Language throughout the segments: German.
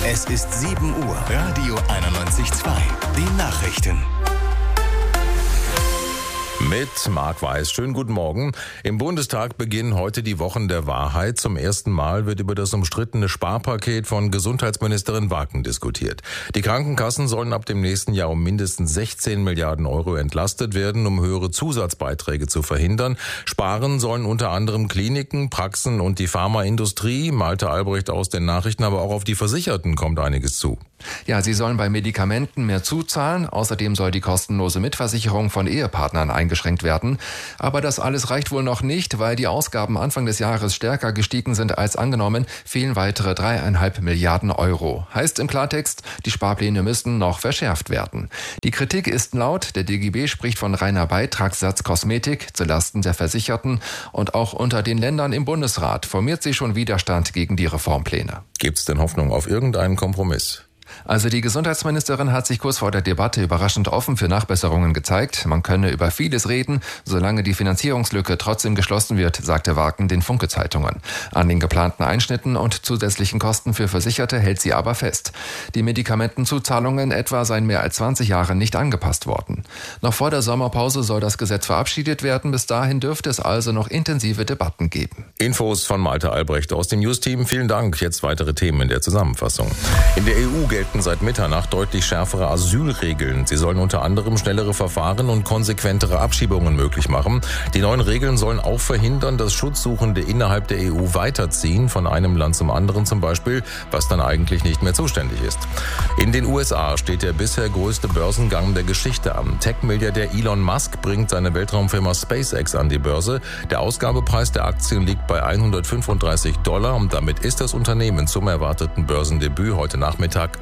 Es ist 7 Uhr. Radio 91.2. Die Nachrichten. Mit Marc Weiß. Schönen guten Morgen. Im Bundestag beginnen heute die Wochen der Wahrheit. Zum ersten Mal wird über das umstrittene Sparpaket von Gesundheitsministerin Wagen diskutiert. Die Krankenkassen sollen ab dem nächsten Jahr um mindestens 16 Milliarden Euro entlastet werden, um höhere Zusatzbeiträge zu verhindern. Sparen sollen unter anderem Kliniken, Praxen und die Pharmaindustrie. Malte Albrecht aus den Nachrichten, aber auch auf die Versicherten kommt einiges zu. Ja, sie sollen bei Medikamenten mehr zuzahlen. Außerdem soll die kostenlose Mitversicherung von Ehepartnern eingeschränkt werden. Aber das alles reicht wohl noch nicht, weil die Ausgaben Anfang des Jahres stärker gestiegen sind als angenommen. Fehlen weitere 3,5 Milliarden Euro. Heißt im Klartext, die Sparpläne müssen noch verschärft werden. Die Kritik ist laut. Der DGB spricht von reiner Beitragssatz Kosmetik zulasten der Versicherten. Und auch unter den Ländern im Bundesrat formiert sich schon Widerstand gegen die Reformpläne. Gibt's denn Hoffnung auf irgendeinen Kompromiss? Also die Gesundheitsministerin hat sich kurz vor der Debatte überraschend offen für Nachbesserungen gezeigt. Man könne über vieles reden, solange die Finanzierungslücke trotzdem geschlossen wird, sagte Wagen den Funke-Zeitungen. An den geplanten Einschnitten und zusätzlichen Kosten für Versicherte hält sie aber fest. Die Medikamentenzuzahlungen etwa seien mehr als 20 Jahre nicht angepasst worden. Noch vor der Sommerpause soll das Gesetz verabschiedet werden. Bis dahin dürfte es also noch intensive Debatten geben. Infos von Malte Albrecht aus dem News-Team. Vielen Dank. Jetzt weitere Themen in der Zusammenfassung. In der EU gelten seit Mitternacht deutlich schärfere Asylregeln. Sie sollen unter anderem schnellere Verfahren und konsequentere Abschiebungen möglich machen. Die neuen Regeln sollen auch verhindern, dass Schutzsuchende innerhalb der EU weiterziehen, von einem Land zum anderen zum Beispiel, was dann eigentlich nicht mehr zuständig ist. In den USA steht der bisher größte Börsengang der Geschichte an. Tech-Milliardär Elon Musk bringt seine Weltraumfirma SpaceX an die Börse. Der Ausgabepreis der Aktien liegt bei $135 und damit ist das Unternehmen zum erwarteten Börsendebüt heute Nachmittag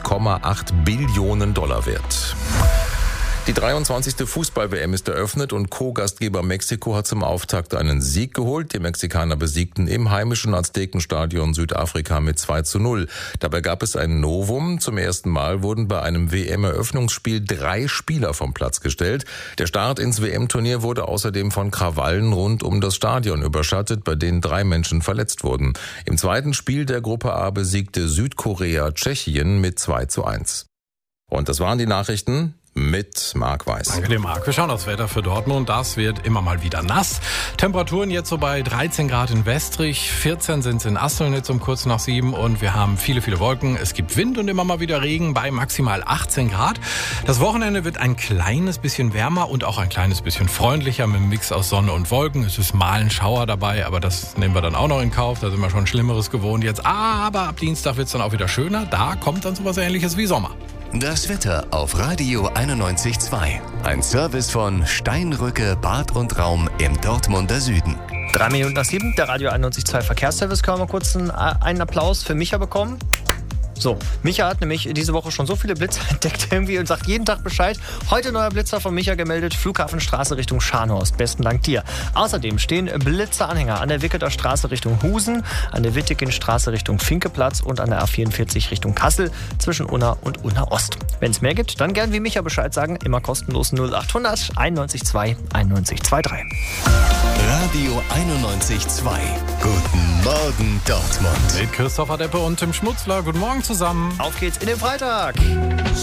1,8 Billionen Dollar wert. Die 23. Fußball-WM ist eröffnet und Co-Gastgeber Mexiko hat zum Auftakt einen Sieg geholt. Die Mexikaner besiegten im heimischen Aztekenstadion Südafrika mit 2:0. Dabei gab es ein Novum. Zum ersten Mal wurden bei einem WM-Eröffnungsspiel 3 Spieler vom Platz gestellt. Der Start ins WM-Turnier wurde außerdem von Krawallen rund um das Stadion überschattet, bei denen 3 Menschen verletzt wurden. Im zweiten Spiel der Gruppe A besiegte Südkorea Tschechien mit 2:1. Und das waren die Nachrichten mit Marc Weiß. Danke dir, Marc. Wir schauen aufs Wetter für Dortmund. Das wird immer mal wieder nass. Temperaturen jetzt so bei 13 Grad in Westrich, 14 sind es in Asselnitz um kurz nach 7 und wir haben viele, viele Wolken. Es gibt Wind und immer mal wieder Regen bei maximal 18 Grad. Das Wochenende wird ein kleines bisschen wärmer und auch ein kleines bisschen freundlicher mit einem Mix aus Sonne und Wolken. Es ist mal ein Schauer dabei, aber das nehmen wir dann auch noch in Kauf. Da sind wir schon Schlimmeres gewohnt jetzt. Aber ab Dienstag wird es dann auch wieder schöner. Da kommt dann sowas Ähnliches wie Sommer. Das Wetter auf Radio 91.2. Ein Service von Steinrücke Bad und Raum im Dortmunder Süden. 3 Minuten nach 7, der Radio 91.2 Verkehrsservice. Können wir mal kurz einen Applaus für Micha bekommen? So, Micha hat nämlich diese Woche schon so viele Blitzer entdeckt irgendwie und sagt jeden Tag Bescheid. Heute neuer Blitzer von Micha gemeldet, Flughafenstraße Richtung Scharnhorst. Besten Dank dir. Außerdem stehen Blitzeranhänger an der Wicketer Straße Richtung Husen, an der Wittegenstraße Richtung Finkeplatz und an der A44 Richtung Kassel zwischen Unna und Unna Ost. Wenn es mehr gibt, dann gern wie Micha Bescheid sagen. Immer kostenlos 0800 91.2 91.23. Radio 91.2. Guten Morgen Dortmund. Mit Christopher Deppe und Tim Schmutzler. Guten Morgen zusammen. Auf geht's in den Freitag.